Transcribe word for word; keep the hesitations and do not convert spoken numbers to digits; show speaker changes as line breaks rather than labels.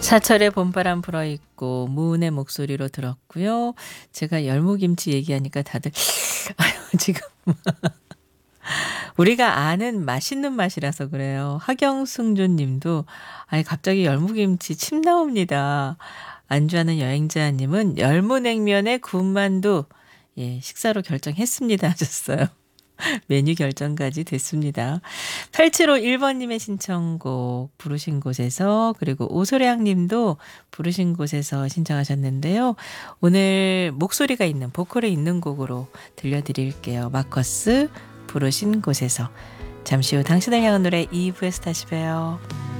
사철의 봄바람 불어있고 무은의 목소리로 들었고요. 제가 열무김치 얘기하니까 다들 아유 지금 우리가 아는 맛있는 맛이라서 그래요. 하경승준 님도 아니 갑자기 열무김치 침 나옵니다. 안주하는 여행자님은 열무냉면에 군만두 예, 식사로 결정했습니다 하셨어요. 메뉴 결정까지 됐습니다. 팔칠오일 번님의 신청곡 부르신 곳에서 그리고 오소량 님도 부르신 곳에서 신청하셨는데요. 오늘 목소리가 있는 보컬에 있는 곡으로 들려드릴게요. 마커스 부르신 곳에서. 잠시 후 당신을 향한 노래 이 부에서 다시 봬요.